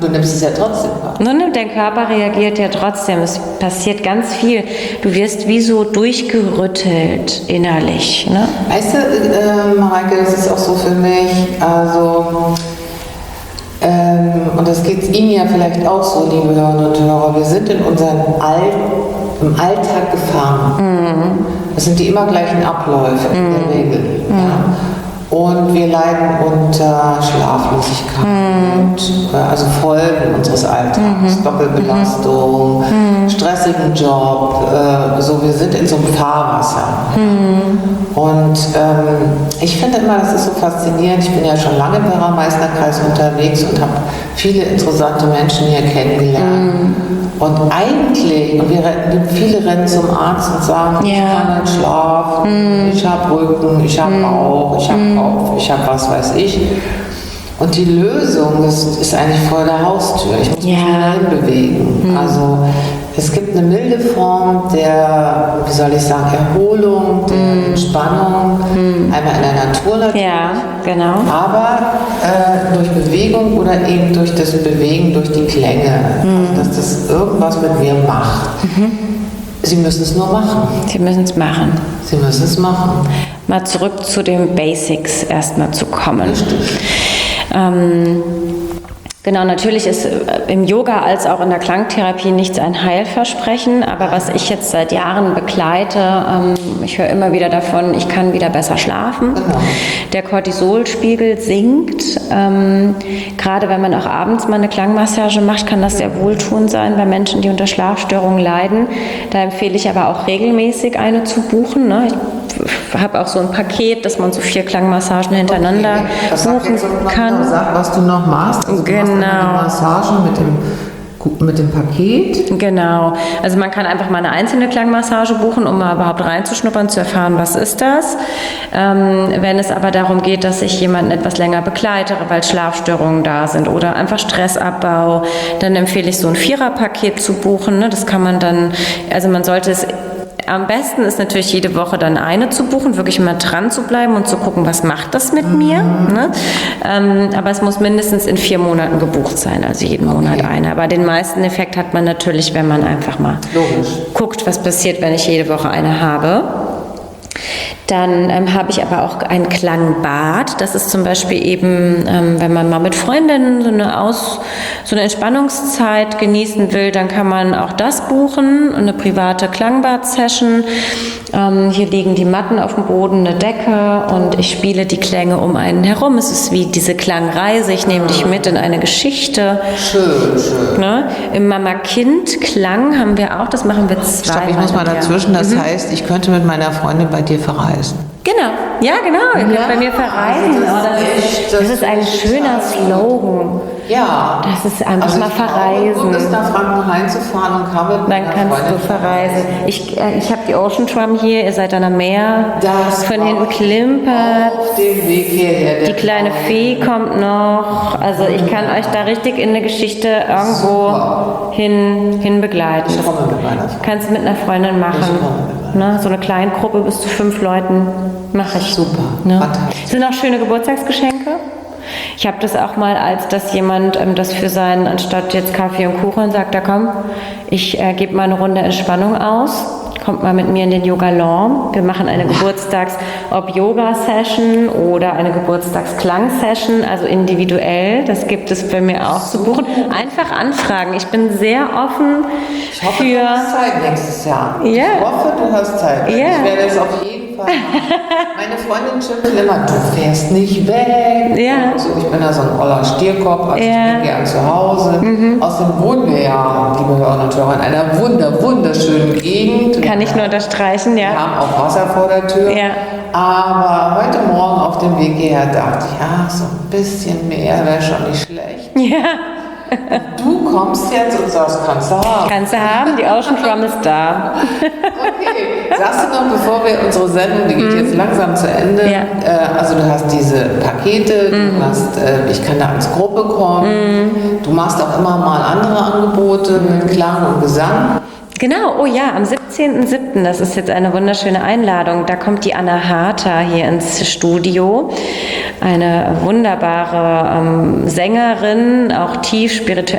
Du nimmst es ja trotzdem wahr. Dein Körper reagiert ja trotzdem. Es passiert ganz viel. Du wirst wie so durchgerüttelt innerlich. Ne? Weißt du, Mareike, das ist auch so für mich, also, und das geht Ihnen ja vielleicht auch so, liebe Hörerinnen und Hörer, wir sind in unserem im Alltag gefangen. Das sind die immer gleichen Abläufe in der Regel. Ja. Und wir leiden unter Schlaflosigkeit, also Folgen unseres Alltags, Doppelbelastung, stressigen Job, so wir sind in so einem Fahrwasser. Und ich finde immer, das ist so faszinierend, ich bin ja schon lange im Werra-Meißner-Kreis unterwegs und habe viele interessante Menschen hier kennengelernt. Und eigentlich, viele rennen zum Arzt und sagen, ich kann nicht schlafen, ich habe Rücken, ich habe Bauch, ich habe Kopf, ich habe was weiß ich. Und die Lösung ist eigentlich vor der Haustür. Ich muss mich schnell bewegen. Also es gibt eine milde Form der, wie soll ich sagen, Erholung, der Entspannung, einmal in der Natur natürlich. Ja, genau. Aber durch Bewegung oder eben durch das Bewegen, durch die Klänge, also dass das irgendwas mit mir macht. Sie müssen es nur machen. Sie müssen es machen. Sie müssen es machen. Mal zurück zu den Basics erstmal zu kommen. Richtig. Genau, natürlich ist im Yoga als auch in der Klangtherapie nichts ein Heilversprechen, aber was ich jetzt seit Jahren begleite, ich höre immer wieder davon, ich kann wieder besser schlafen. Genau. Der Cortisolspiegel sinkt. Gerade wenn man auch abends mal eine Klangmassage macht, kann das sehr wohltuend sein bei Menschen, die unter Schlafstörungen leiden. Da empfehle ich aber auch regelmäßig eine zu buchen. Ne? Ich habe auch so ein Paket, dass man so 4 Klangmassagen hintereinander buchen kann. Sag, was du noch machst. Also du machst eine Massage mit dem Paket. Genau. Also man kann einfach mal eine einzelne Klangmassage buchen, um mal überhaupt reinzuschnuppern, zu erfahren, was ist das. Wenn es aber darum geht, dass ich jemanden etwas länger begleite, weil Schlafstörungen da sind oder einfach Stressabbau, dann empfehle ich so ein 4er-Paket zu buchen. Ne? Das kann man dann, also man sollte es am besten ist natürlich jede Woche dann eine zu buchen, wirklich mal dran zu bleiben und zu gucken, was macht das mit mir. Ne? Aber es muss mindestens in 4 Monaten gebucht sein, also jeden Monat eine. Aber den meisten Effekt hat man natürlich, wenn man einfach mal guckt, was passiert, wenn ich jede Woche eine habe. Dann habe ich aber auch ein Klangbad. Das ist zum Beispiel eben, wenn man mal mit Freundinnen so eine Entspannungszeit genießen will, dann kann man auch das buchen, eine private Klangbad-Session. Hier liegen die Matten auf dem Boden, eine Decke und ich spiele die Klänge um einen herum. Es ist wie diese Klangreise. Ich nehme dich mit in eine Geschichte. Schön, schön. Ne? Im Mama-Kind-Klang haben wir auch, das machen wir zweimal. Ich muss mal dazwischen, das heißt, ich könnte mit meiner Freundin bei dir verreisen. Genau, ja genau, ihr könnt bei mir verreisen. Das ist ein schöner Slogan. Ja. Das ist einfach mal verreisen. Gut ist, nach Franken reinzufahren und kann mit Dann kannst du verreisen. Ich habe die Ocean Tram hier, ihr seid dann am Meer. Das von hinten klimpert. Auf dem Weg hierher. Die kleine Fee kommt noch. Also ich kann euch da richtig in eine Geschichte irgendwo hin begleiten. Ich komme mit meiner Frau. Kannst du mit einer Freundin machen. Ne? So eine kleine Gruppe bis zu 5 Leuten mache ich. Super. Ne? Sind auch schöne Geburtstagsgeschenke. Ich habe das auch mal, als dass jemand das für seinen, anstatt jetzt Kaffee und Kuchen, sagt, da komm, ich gebe mal eine Runde Entspannung aus. Kommt mal mit mir in den Yoga Lawn. Wir machen eine Geburtstags-Yoga-Session oder eine Geburtstagsklang-Session, also individuell. Das gibt es bei mir auch zu buchen. Einfach anfragen. Ich bin sehr offen Ich hoffe, du hast Zeit nächstes Jahr. Ja. Ich hoffe, du hast Zeit. Ja. Ich werde es auf jeden Fall machen. Meine Freundin schimpft immer, du fährst nicht weg. Ja. Also ich bin da so ein oller Stierkopf, also ich bin gern zu Hause. Außerdem wohnen wir ja, liebe Hörer und Hörer, in einer wunderschönen Gegend. Kann ich nur unterstreichen, ja. Wir haben auch Wasser vor der Tür. Ja. Aber heute Morgen auf dem Weg hierher dachte ich, ja, so ein bisschen mehr wäre schon nicht schlecht. Ja. Du kommst jetzt und sagst, kannst du haben. Kannst du haben, die Ocean Drum ist da. Okay, sagst du noch, bevor wir unsere Sendung, die geht jetzt langsam zu Ende, also du hast diese Pakete, du hast, ich kann da als Gruppe kommen, du machst auch immer mal andere Angebote mit Klang und Gesang. Genau, oh ja, am 17.07., das ist jetzt eine wunderschöne Einladung, da kommt die Anna Harter hier ins Studio, eine wunderbare Sängerin, auch tief spirituell